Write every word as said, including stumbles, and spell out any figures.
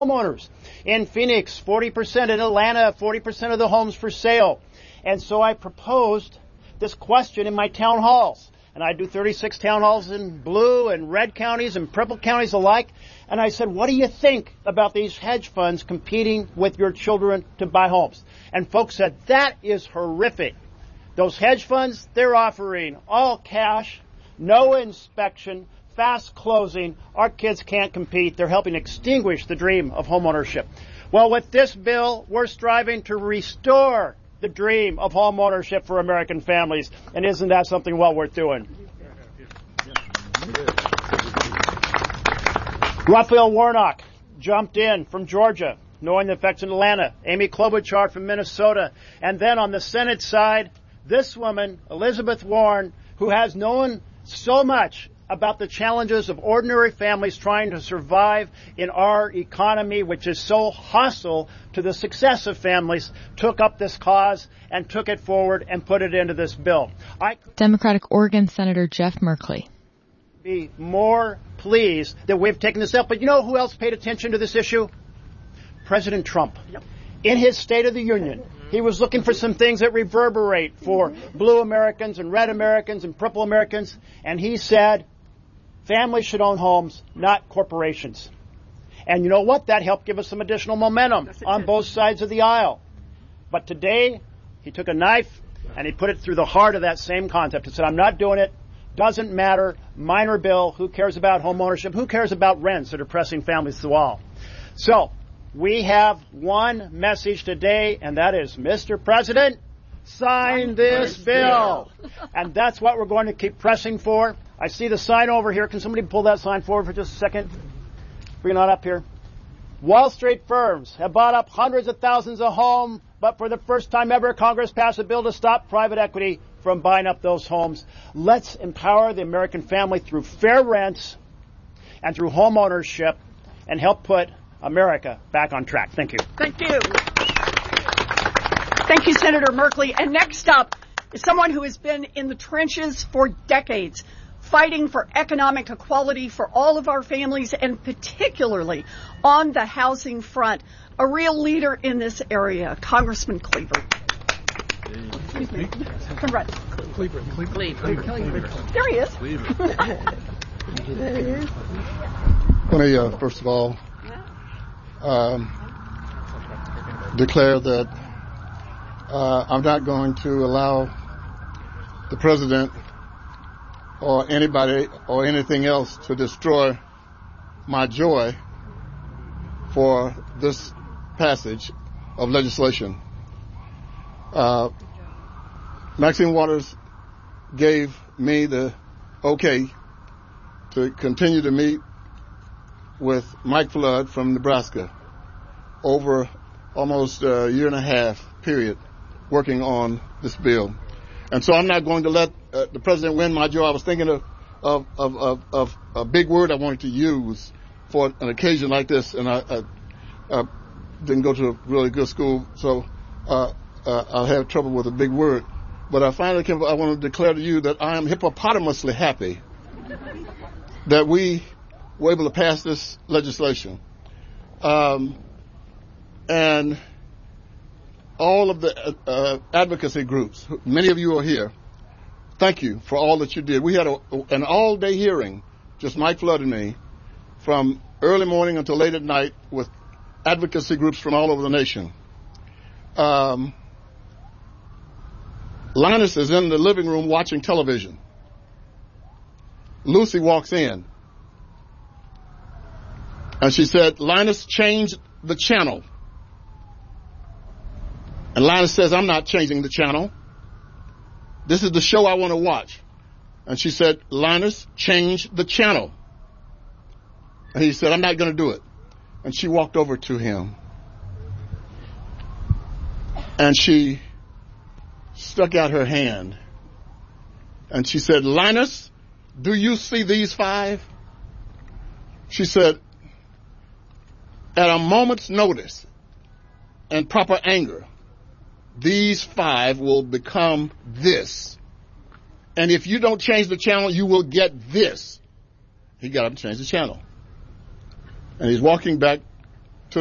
homeowners. In Phoenix, forty percent. In Atlanta, forty percent of the homes for sale. And so I proposed this question in my town halls. And I do thirty-six town halls in blue and red counties and purple counties alike. And I said, what do you think about these hedge funds competing with your children to buy homes? And folks said, that is horrific. Those hedge funds, they're offering all cash, no inspection, fast closing. Our kids can't compete. They're helping extinguish the dream of homeownership. Well, with this bill, we're striving to restore the dream of homeownership for American families. And isn't that something well worth doing? Raphael Warnock jumped in from Georgia, knowing the effects in Atlanta. Amy Klobuchar from Minnesota. And then on the Senate side, this woman, Elizabeth Warren, who has known so much about the challenges of ordinary families trying to survive in our economy, which is so hostile to the success of families, took up this cause and took it forward and put it into this bill. I Democratic Oregon Senator Jeff Merkley. Be more pleased that we've taken this up. But you know who else paid attention to this issue? President Trump. Yep. In his State of the Union, he was looking for some things that reverberate for blue Americans and red Americans and purple Americans. And he said, families should own homes, not corporations. And you know what? That helped give us some additional momentum on both sides of the aisle. But today, he took a knife and he put it through the heart of that same concept. He said, I'm not doing it. Doesn't matter. Minor bill. Who cares about home ownership? Who cares about rents that are pressing families to the wall? So, we have one message today, and that is, Mister President, sign this bill. And that's what we're going to keep pressing for. I see the sign over here. Can somebody pull that sign forward for just a second? Bring it on up here. Wall Street firms have bought up hundreds of thousands of homes, but for the first time ever, Congress passed a bill to stop private equity from buying up those homes. Let's empower the American family through fair rents and through home ownership and help put America back on track. Thank you. Thank you. Thank you, Senator Merkley. And next up is someone who has been in the trenches for decades, fighting for economic equality for all of our families, and particularly on the housing front. A real leader in this area, Congressman Cleaver. Excuse me. Come right. Cleaver. Cleaver. Cleaver. There he is. There he is. Let me, uh, first of all, um, declare that uh, I'm not going to allow the president or anybody or anything else to destroy my joy for this passage of legislation. Uh, Maxine Waters gave me the okay to continue to meet with Mike Flood from Nebraska over almost a year and a half period working on this bill. And so I'm not going to let uh, the president win my joy. I was thinking of, of, of, of, of a big word I wanted to use for an occasion like this, and I, I, I didn't go to a really good school, so uh, uh, I'll have trouble with a big word. But I finally came, I want to declare to you that I am hippopotamously happy that we were able to pass this legislation. Um, and all of the uh, advocacy groups, many of you are here. Thank you for all that you did. We had a, an all-day hearing, just Mike Flood and me, from early morning until late at night with advocacy groups from all over the nation. Um, Linus is in the living room watching television. Lucy walks in. And she said, Linus, change the channel. And Linus says, I'm not changing the channel. This is the show I want to watch. And she said, Linus, change the channel. And he said, I'm not going to do it. And she walked over to him. And she stuck out her hand. And she said, Linus, do you see these five? She said, at a moment's notice and proper anger, these five will become this. And if you don't change the channel, you will get this. He got up and changed the channel. And he's walking back